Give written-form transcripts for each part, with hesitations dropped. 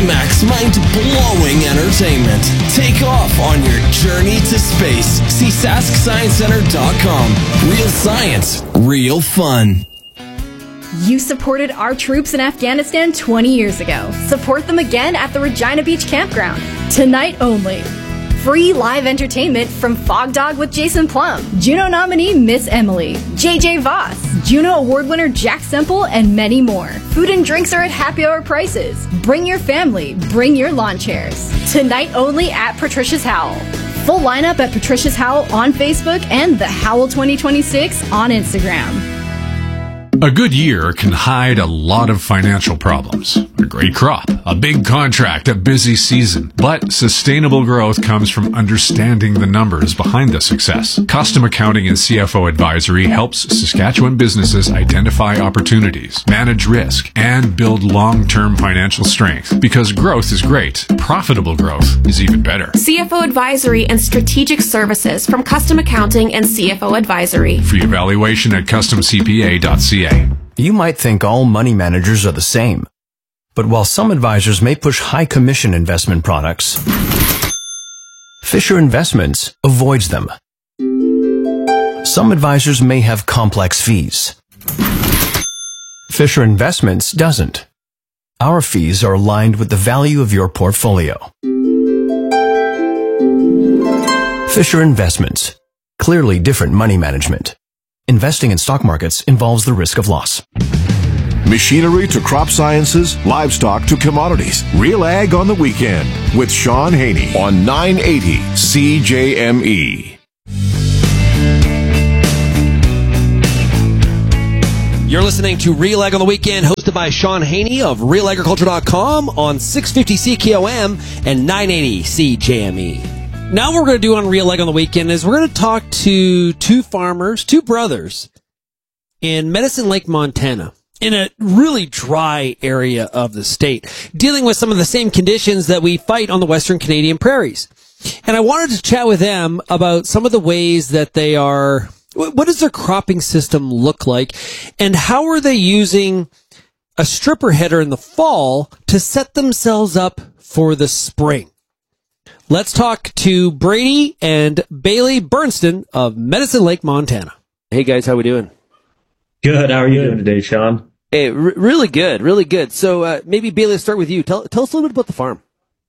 climax mind-blowing entertainment. Take off on your journey to space. See SaskScienceCenter.com. Real science, real fun. You supported our troops in Afghanistan 20 years ago. Support them again at the Regina Beach Campground. Tonight only. Free live entertainment from Fog Dog with Jason Plum, Juno nominee Miss Emily, JJ Voss, Juno Award winner Jack Semple, and many more. Food and drinks are at happy hour prices. Bring your family, bring your lawn chairs. Tonight only at Patricia's Howl. Full lineup at Patricia's Howl on Facebook and the Howl 2026 on Instagram. A good year can hide a lot of financial problems. A great crop, a big contract, a busy season. But sustainable growth comes from understanding the numbers behind the success. Custom Accounting and CFO Advisory helps Saskatchewan businesses identify opportunities, manage risk, and build long-term financial strength. Because growth is great, profitable growth is even better. CFO Advisory and Strategic Services from Custom Accounting and CFO Advisory. Free evaluation at customcpa.ca. You might think all money managers are the same. But while some advisors may push high commission investment products, Fisher Investments avoids them. Some advisors may have complex fees. Fisher Investments doesn't. Our fees are aligned with the value of your portfolio. Fisher Investments. Clearly different money management. Investing in stock markets involves the risk of loss. Machinery to crop sciences, livestock to commodities. Real Ag on the Weekend with Sean Haney on 980 CJME. You're listening to Real Ag on the Weekend, hosted by Sean Haney of RealAgriculture.com on 650 CKOM and 980 CJME. Now what we're going to do on Real Ag on the Weekend is we're going to talk to two farmers, two brothers in Medicine Lake, Montana, in a really dry area of the state, dealing with some of the same conditions that we fight on the Western Canadian prairies. And I wanted to chat with them about some of the ways that they are, what does their cropping system look like, and how are they using a stripper header in the fall to set themselves up for the spring. Let's talk to Brady and Bailey Bernston of Medicine Lake, Montana. Hey guys, how we doing? Good. How are you doing today, Sean? Hey, really good, really good. So maybe Bailey, let's start with you. Tell us a little bit about the farm.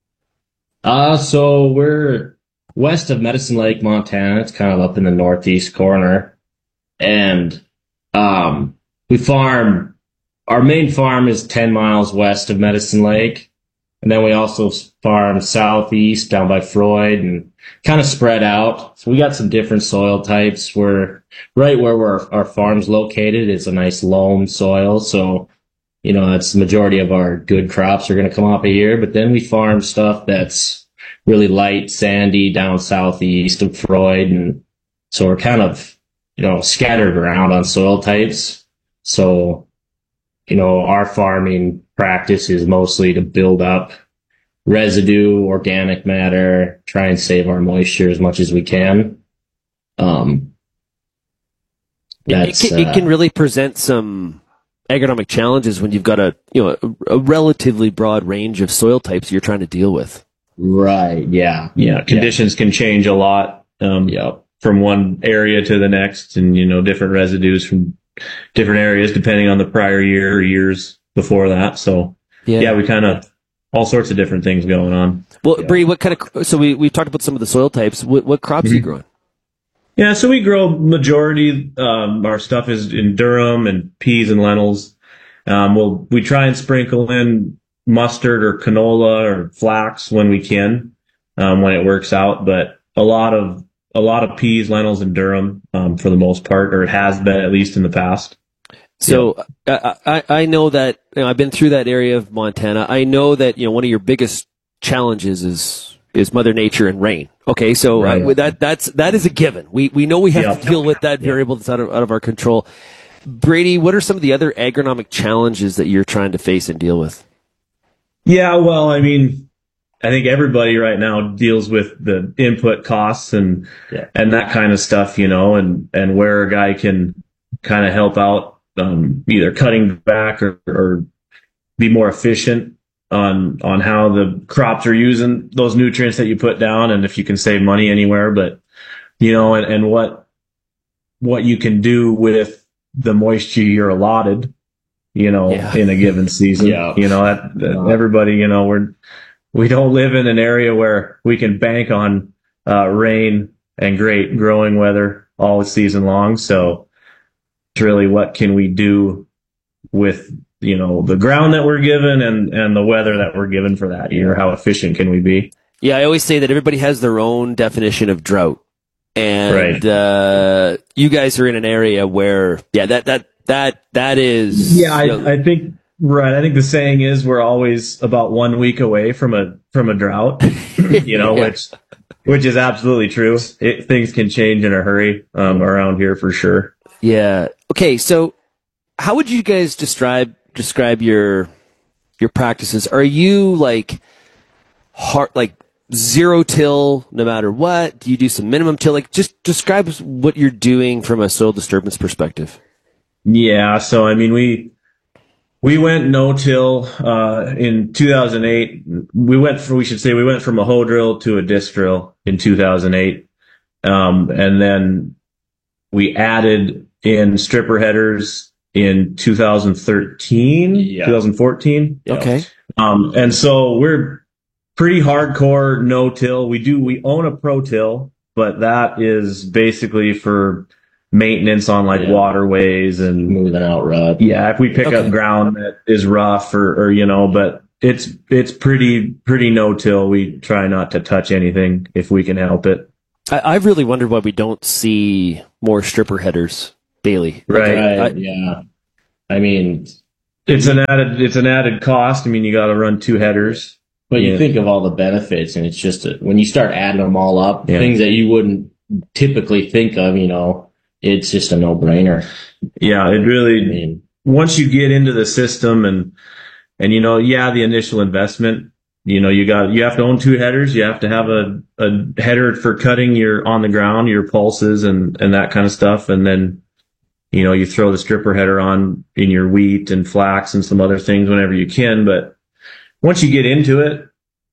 So we're west of Medicine Lake, Montana. It's kind of up in the northeast corner, and we farm. Our main farm is 10 miles west of Medicine Lake. And then we also farm southeast down by Freud and kind of spread out. So we got some different soil types. We're right where our farm's located. It's a nice loam soil. So, that's the majority of our good crops are going to come off of here. But then we farm stuff that's really light, sandy down southeast of Freud. And so we're kind of, scattered around on soil types. So, our farming practice is mostly to build up residue, organic matter, try and save our moisture as much as we can. It can really present some agronomic challenges when you've got a relatively broad range of soil types you're trying to deal with. Right. Yeah. Yeah. Conditions can change a lot. From one area to the next, and different residues from different areas depending on the prior year or years before that. So we kind of all sorts of different things going on. Well, Bree, what kind of, so we've talked about some of the soil types. What crops are you growing? Yeah, so we grow majority, our stuff is in durum and peas and lentils. We try and sprinkle in mustard or canola or flax when we can, when it works out, but a lot of peas, lentils, and durum, for the most part, or it has been at least in the past. So I know that I've been through that area of Montana. I know that one of your biggest challenges is Mother Nature and rain. Okay, so right. That is a given. We know we have to deal with that variable that's out of our control. Brady, what are some of the other agronomic challenges that you're trying to face and deal with? Yeah, well, I think everybody right now deals with the input costs and that kind of stuff, and where a guy can kind of help out, either cutting back or be more efficient on how the crops are using those nutrients that you put down, and if you can save money anywhere. But and what you can do with the moisture you're allotted, in a given season. Everybody, we don't live in an area where we can bank on rain and great growing weather all season long. So it's really, what can we do with the ground that we're given and the weather that we're given for that year? How efficient can we be? Yeah, I always say that everybody has their own definition of drought, and you guys are in an area where that is. Yeah, I think right. I think the saying is we're always about 1 week away from a drought. Which is absolutely true. Things can change in a hurry around here for sure. Yeah. Okay. So, how would you guys describe your practices? Are you like zero till no matter what? Do you do some minimum till? Like, just describe what you're doing from a soil disturbance perspective. Yeah. So, I mean, we went no-till in 2008. We went from a hoe drill to a disc drill in 2008. And then we added in stripper headers in 2014. Okay. And so we're pretty hardcore no-till. We own a pro-till, but that is basically for maintenance on waterways and moving out rut. Yeah, if we pick up ground that is rough or but it's pretty no-till. We try not to touch anything if we can help it. I've really wondered why we don't see more stripper headers, Bailey. Right. Yeah. I mean, it's an added cost. I mean, you got to run 2 headers. But you think of all the benefits, and it's just when you start adding them all up, things that you wouldn't typically think of, it's just a no-brainer. Yeah, it really, once you get into the system and the initial investment, you have to own 2 headers. You have to have a header for cutting your on the ground, your pulses and that kind of stuff. And then, you throw the stripper header on in your wheat and flax and some other things whenever you can. But once you get into it,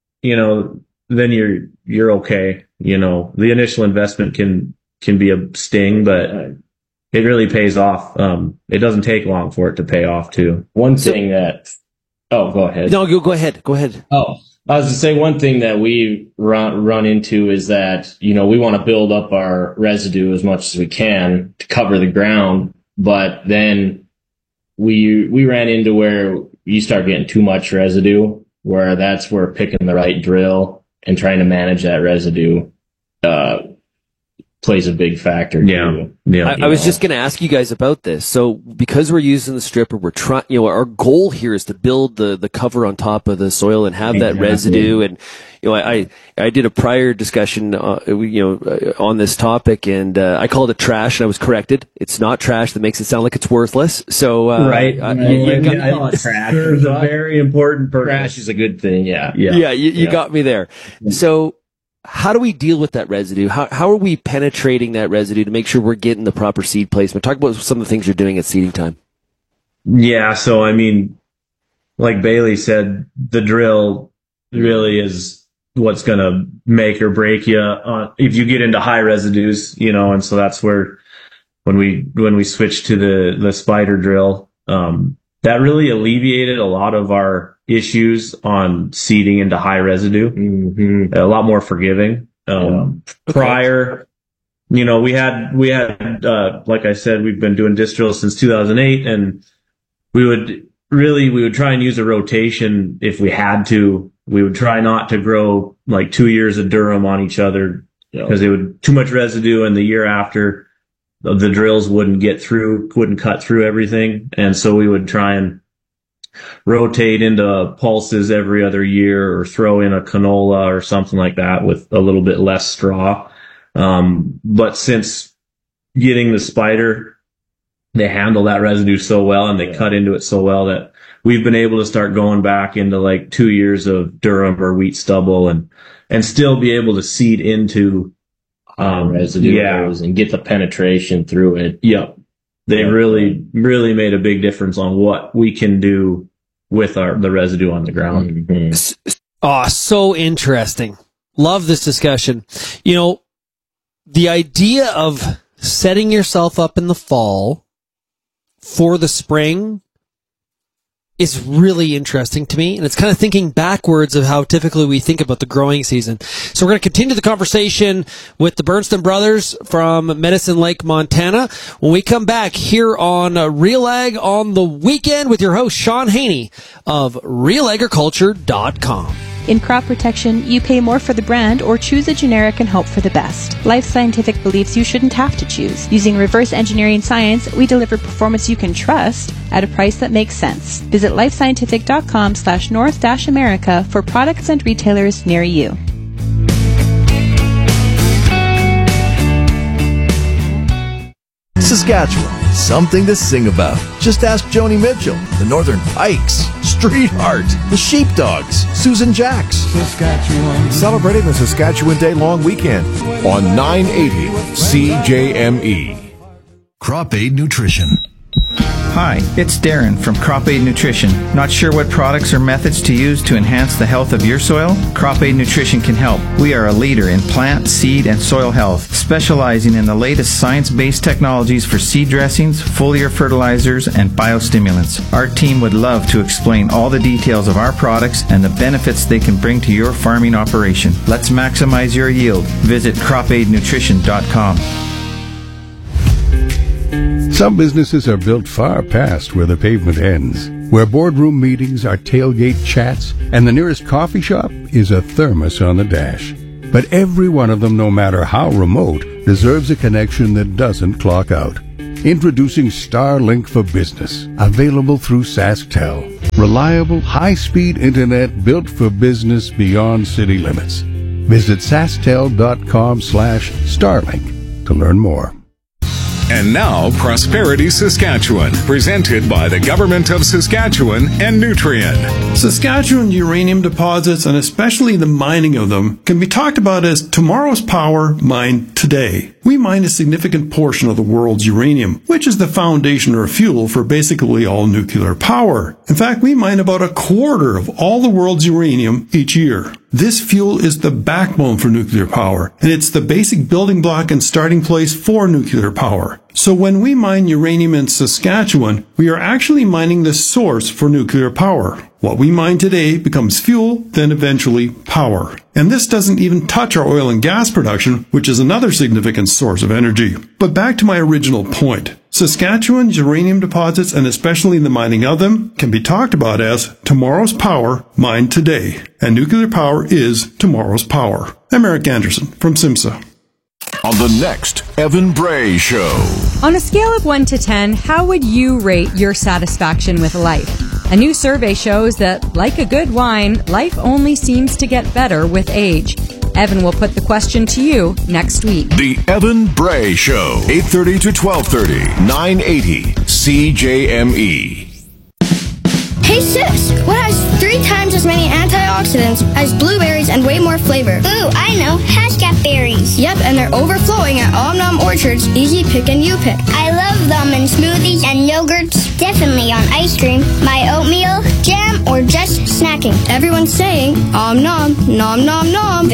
then you're okay. The initial investment can be a sting, but it really pays off. It doesn't take long for it to pay off too. One thing go ahead. No, go ahead. Go ahead. Oh, I was to say one thing that we run into is that, we want to build up our residue as much as we can to cover the ground, but then we ran into where you start getting too much residue, where that's where picking the right drill and trying to manage that residue plays a big factor. Yeah. I was just going to ask you guys about this. So because we're using the stripper, we're trying, our goal here is to build the cover on top of the soil and have that residue. And, I did a prior discussion, on this topic, and I called it trash, and I was corrected. It's not trash. That makes it sound like it's worthless. So, right. I thought trash is a very important purpose. Trash is a good thing. Yeah. You got me there. So, how do we deal with that residue? How are we penetrating that residue to make sure we're getting the proper seed placement? Talk about some of the things you're doing at seeding time. Yeah, so I mean, like Bailey said, the drill really is what's going to make or break you if you get into high residues, and so that's where when we switched to the spider drill, that really alleviated a lot of our issues on seeding into high residue. Mm-hmm. A lot more forgiving. Prior, we had like I said, we've been doing disc drills since 2008, and we would try and use a rotation if we had to. We would try not to grow like 2 years of durum on each other because it would too much residue, and the year after the drills wouldn't cut through everything. And so we would try and rotate into pulses every other year, or throw in a canola or something like that with a little bit less straw. But since getting the spider, they handle that residue so well, and they cut into it so well, that we've been able to start going back into like 2 years of durum or wheat stubble and still be able to seed into residue and get the penetration through it. Yep. They really made a big difference on what we can do with the residue on the ground. Mm-hmm. Oh, so interesting. Love this discussion. You know, the idea of setting yourself up in the fall for the spring is really interesting to me, and it's kind of thinking backwards of how typically we think about the growing season. So we're going to continue the conversation with the Bernston brothers from Medicine Lake, Montana, when we come back here on Real Ag on the Weekend with your host, Sean Haney of RealAgriculture.com. In crop protection, you pay more for the brand or choose a generic and hope for the best. Life Scientific believes you shouldn't have to choose. Using reverse engineering science, we deliver performance you can trust at a price that makes sense. Visit lifescientific.com/North-America for products and retailers near you. Saskatchewan, something to sing about. Just ask Joni Mitchell, the Northern Pikes, Street Heart, the Sheepdogs, Susan Jacks. Saskatchewan. Celebrating the Saskatchewan Day long weekend on 980 CJME. Crop Aid Nutrition. Hi, it's Darren from Crop Aid Nutrition. Not sure what products or methods to use to enhance the health of your soil? Crop Aid Nutrition can help. We are a leader in plant, seed, and soil health, specializing in the latest science-based technologies for seed dressings, foliar fertilizers, and biostimulants. Our team would love to explain all the details of our products and the benefits they can bring to your farming operation. Let's maximize your yield. Visit cropaidnutrition.com. Some businesses are built far past where the pavement ends, where boardroom meetings are tailgate chats, and the nearest coffee shop is a thermos on the dash. But every one of them, no matter how remote, deserves a connection that doesn't clock out. Introducing Starlink for Business, available through SaskTel. Reliable, high-speed internet built for business beyond city limits. Visit sasktel.com/Starlink to learn more. And now, Prosperity Saskatchewan, presented by the Government of Saskatchewan and Nutrien. Saskatchewan uranium deposits, and especially the mining of them, can be talked about as tomorrow's power mined today. We mine a significant portion of the world's uranium, which is the foundation or fuel for basically all nuclear power. In fact, we mine about a quarter of all the world's uranium each year. This fuel is the backbone for nuclear power, and it's the basic building block and starting place for nuclear power. So when we mine uranium in Saskatchewan, we are actually mining the source for nuclear power. What we mine today becomes fuel, then eventually power. And this doesn't even touch our oil and gas production, which is another significant source of energy. But back to my original point. Saskatchewan's uranium deposits, and especially the mining of them, can be talked about as tomorrow's power mined today. And nuclear power is tomorrow's power. I'm Eric Anderson from SIMSA. On the next Evan Bray Show. On a scale of 1 to 10, how would you rate your satisfaction with life? A new survey shows that, like a good wine, life only seems to get better with age. Evan will put the question to you next week. The Evan Bray Show, 8:30 to 12:30, 980 CJME. Hey sis, what has 3 times as many antioxidants as blueberries and way more flavor? Ooh, I know, Haskap berries. Yep, and they're overflowing at Omnom Orchard's Easy Pick and You Pick. I love them in smoothies and yogurts, definitely on ice cream, my oatmeal, jam, or just snacking. Everyone's saying, Omnom, nom nom nom.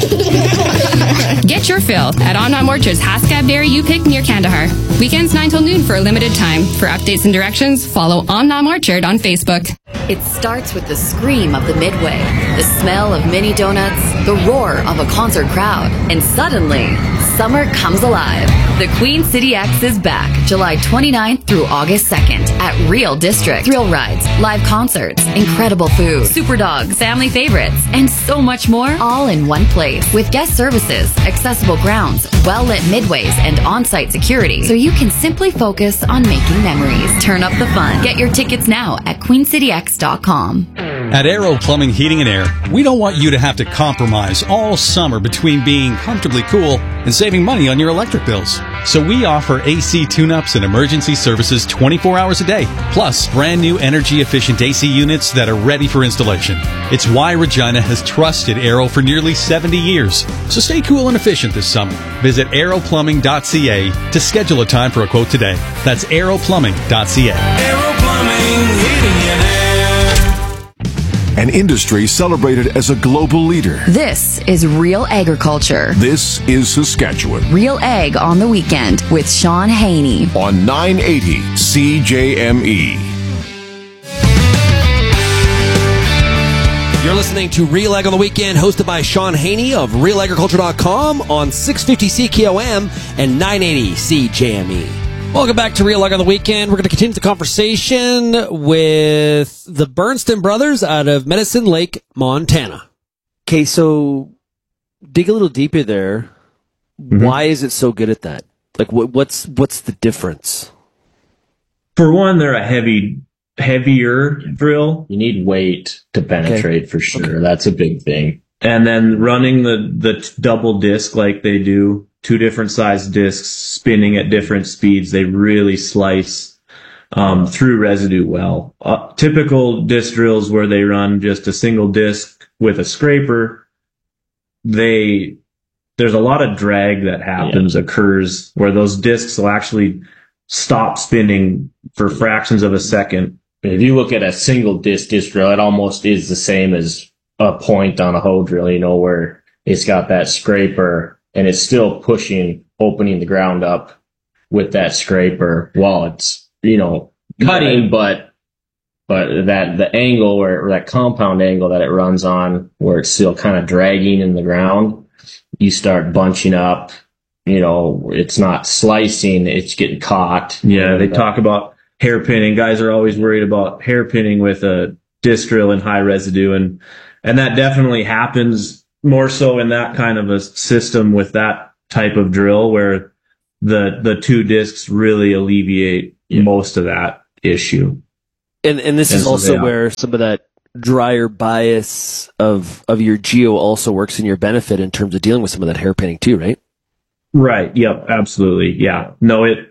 Get your fill at Omnom Orchard's Haskap Berry You Pick near Kandahar. Weekends 9 till noon for a limited time. For updates and directions, follow Omnom Orchard on Facebook. It starts with the scream of the Midway, the smell of mini donuts, the roar of a concert crowd, and suddenly, summer comes alive. The Queen City X is back July 29th through August 2nd at Real District. Thrill rides, live concerts, incredible food, super dogs, family favorites, and so much more, all in one place. With guest services, accessible grounds, well-lit midways, and on-site security, so you can simply focus on making memories. Turn up the fun. Get your tickets now at queencityx.com. At Aero Plumbing, Heating, and Air, we don't want you to have to compromise all summer between being comfortably cool and saving money on your electric bills. So we offer AC tune-ups and emergency services 24 hours a day, plus brand new energy-efficient AC units that are ready for installation. It's why Regina has trusted Aero for nearly 70 years. So stay cool and efficient this summer. Visit aeroplumbing.ca to schedule a time for a quote today. That's aeroplumbing.ca. Aero Plumbing, Heating, and Air. an industry celebrated as a global leader. This is Real Agriculture. This is Saskatchewan. Real Ag on the Weekend with Sean Haney. On 980 CJME. You're listening to Real Ag on the Weekend, hosted by Sean Haney of RealAgriculture.com on 650 CKOM and 980 CJME. Welcome back to Real Ag on the Weekend. We're going to continue the conversation with the Bernston brothers out of Medicine Lake, Montana. Okay, so dig a little deeper there. Mm-hmm. Why is it so good at that? Like, what's the difference? For one, they're a heavier drill. You need weight to penetrate for sure. Okay. That's a big thing. And then running the double disc like they do, 2 different size discs spinning at different speeds, they really slice through residue well. Typical disc drills where they run just a single disc with a scraper, there's a lot of drag that occurs where those discs will actually stop spinning for fractions of a second. If you look at a single disc drill, it almost is the same as a point on a hoe drill, where it's got that scraper and it's still opening the ground up with that scraper while it's, cutting, but the angle or that compound angle that it runs on where it's still kind of dragging in the ground, you start bunching up, it's not slicing, it's getting caught. Yeah, they talk about hairpinning. Guys are always worried about hairpinning with a disc drill and high residue, and that definitely happens more so in that kind of a system with that type of drill where the 2 discs really alleviate most of that issue. And this is also where some of that drier bias of your geo also works in your benefit in terms of dealing with some of that hairpinning too, right? Right. Yep. Absolutely. Yeah. No, it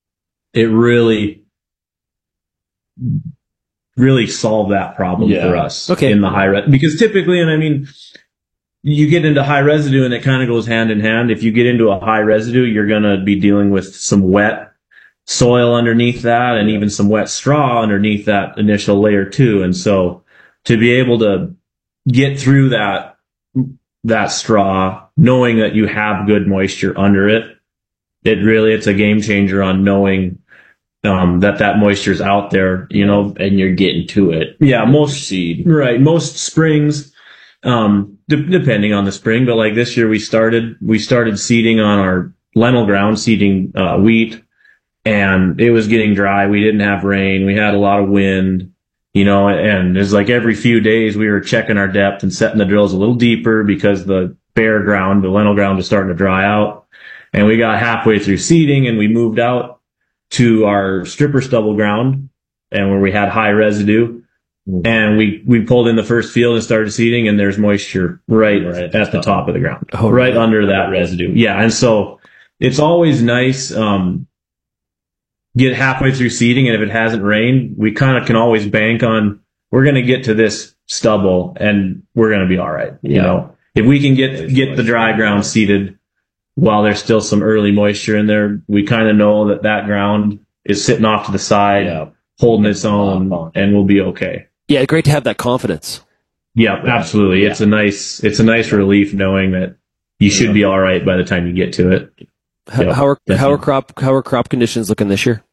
really solved that problem for us in the high because typically, and you get into high residue and it kind of goes hand in hand. If you get into a high residue, you're going to be dealing with some wet soil underneath that and even some wet straw underneath that initial layer too. And so to be able to get through that straw, knowing that you have good moisture under it, it's a game changer on knowing that moisture's out there, and you're getting to it. Yeah, most springs, depending on the spring, but like this year we started seeding on our lentil ground, seeding wheat, and it was getting dry. We didn't have rain. We had a lot of wind, and it's like every few days we were checking our depth and setting the drills a little deeper because the bare ground, the lentil ground was starting to dry out. And we got halfway through seeding and we moved out to our stripper stubble ground and where we had high residue. And we pulled in the first field and started seeding, and there's moisture right at the top of the ground, right under that residue. Yeah. And so it's always nice, get halfway through seeding, and if it hasn't rained, we kind of can always bank on, we're going to get to this stubble and we're going to be all right. If we can get the dry ground seeded while there's still some early moisture in there, we kind of know that ground is sitting off to the side, holding its own, and we'll be okay. Yeah, great to have that confidence. Yeah, absolutely. Yeah. It's a nice relief knowing that you should be all right by the time you get to it. How are crop conditions looking this year?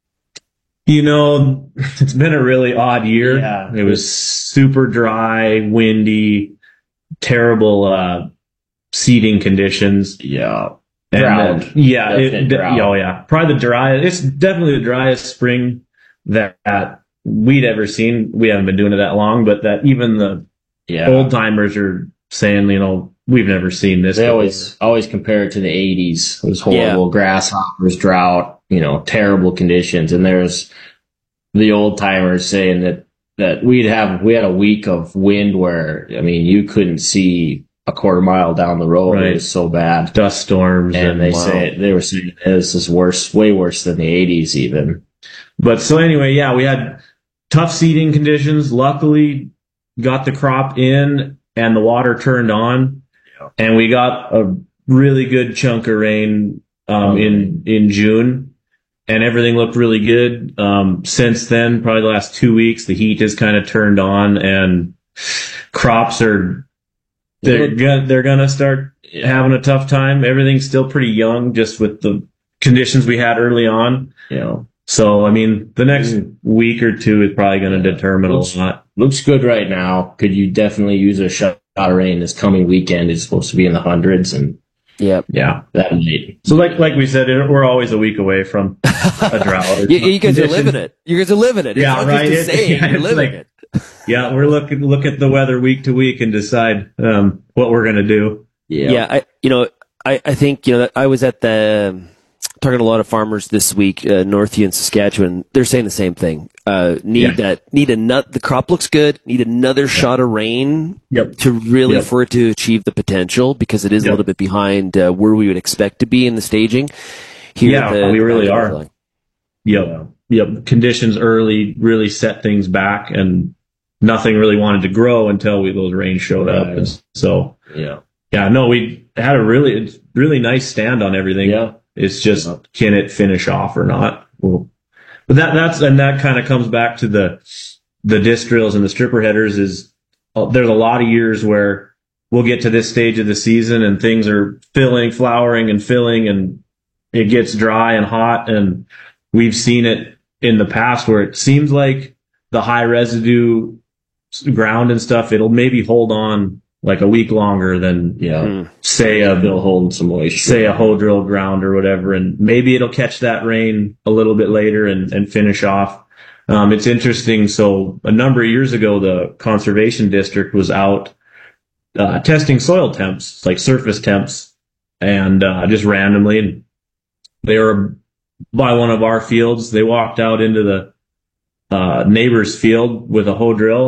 It's been a really odd year. Yeah. It was super dry, windy, terrible seeding conditions. Yeah. Drought. Drought. Probably the driest. It's definitely the driest spring that we'd ever seen. We haven't been doing it that long, but that even the old timers are saying, we've never seen this. They always compare it to the 80s. It was horrible. Grasshoppers, drought, terrible conditions. And there's the old timers saying that we had a week of wind where, you couldn't see a quarter mile down the road. Right. It was so bad. Dust storms. And they were saying this is worse, way worse than the 80s even. But so anyway, we had tough seeding conditions. Luckily got the crop in and the water turned on, and we got a really good chunk of rain, in June, and everything looked really good. Since then, probably the last 2 weeks, the heat has kind of turned on, and crops they're gonna start having a tough time. Everything's still pretty young, just with the conditions we had early on. So, I mean, the next week or two is probably going to determine a lot. Looks good right now. Could you definitely use a shot of rain this coming weekend? It's supposed to be in the hundreds, and yeah, that might. So, like we said, we're always a week away from a drought. You guys are living it. You guys are living it. It's not right. Just you're living it. Yeah, we're look at the weather week to week and decide what we're going to do. Yeah. I think I was at talking to a lot of farmers this week, Northview in Saskatchewan. They're saying the same thing. The crop looks good. Need another shot of rain to really for it to achieve the potential, because it is a little bit behind where we would expect to be in the staging. Here we really are. Yep. Conditions early really set things back, and nothing really wanted to grow until those rains showed up. And so, we had a really nice stand on everything. Yeah. It's just, can it finish off or not? Well, but that kind of comes back to the disc drills and the stripper headers. There's a lot of years where we'll get to this stage of the season and things are flowering and filling, and it gets dry and hot. And we've seen it in the past where it seems like the high residue ground and stuff, it'll maybe hold on like a week longer than, say a hoe drill ground or whatever. And maybe it'll catch that rain a little bit later and finish off. It's interesting. So a number of years ago, the conservation district was out, testing soil temps, like surface temps, and, just randomly. And they were by one of our fields. They walked out into the, neighbor's field with a hoe drill